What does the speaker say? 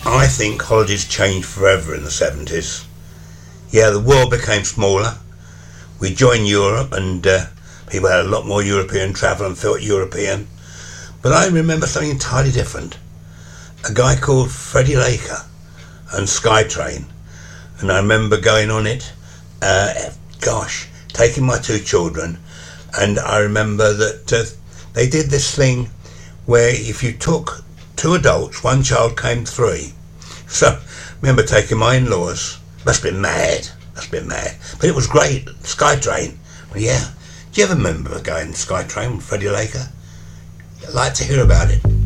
I think holidays changed forever in the 70s. Yeah, the world became smaller. We joined Europe and people had a lot more European travel and felt European. But I remember something entirely different. A guy called Freddie Laker and Skytrain. And I remember going on it, taking my two children. And I remember that they did this thing where if you took two adults, one child came three. So I remember taking my in-laws. Must have been mad. But it was great. Skytrain. Well, yeah. Do you ever remember going Skytrain with Freddie Laker? I'd like to hear about it.